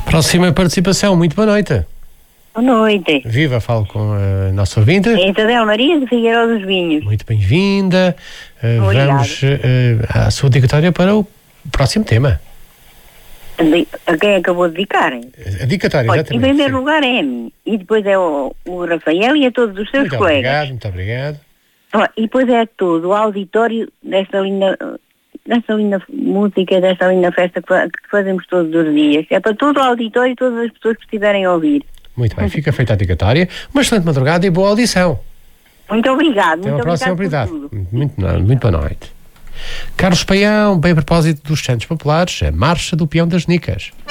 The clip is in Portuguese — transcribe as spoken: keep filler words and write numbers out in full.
Próxima participação, muito boa noite. Boa noite. Viva, falo com a nossa ouvinte. É Isabel Maria de Figueiró dos Vinhos. Muito bem-vinda. Uh, vamos uh, à sua dedicatória para o próximo tema. A quem acabou de dedicar? A dedicatória, Olha, exatamente. em primeiro sim. lugar é a mim. E depois é o, o Rafael e a todos os seus Muito colegas. obrigado, muito obrigado. Olha, e depois é todo o auditório desta linda, desta linda música, desta linda festa que, fa- que fazemos todos os dias. É para todo o auditório e todas as pessoas que estiverem a ouvir. Muito bem, fica feita a dedicatória. Uma excelente madrugada e boa audição. Muito obrigado. Até uma muito próxima obrigado oportunidade. por tudo. Muito, muito boa noite. Carlos Paião, bem a propósito dos Santos Populares, a Marcha do Peão das Nicas.